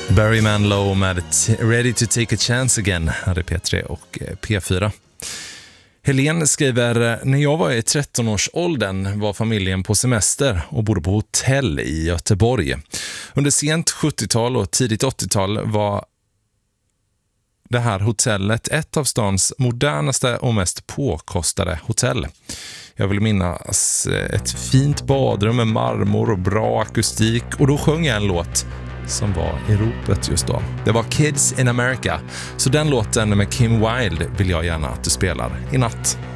Barry Manilow med Ready to take a chance again hade P3 och P4. Helene skriver: när jag var i 13-årsåldern var familjen på semester och bodde på hotell i Göteborg. Under sent 70-tal och tidigt 80-tal var det här hotellet ett av stans modernaste och mest påkostade hotell. Jag vill minnas ett fint badrum med marmor och bra akustik, och då sjöng jag en låt som var i ropet just då. Det var Kids in America, så den låten med Kim Wilde vill jag gärna att du spelar i natt.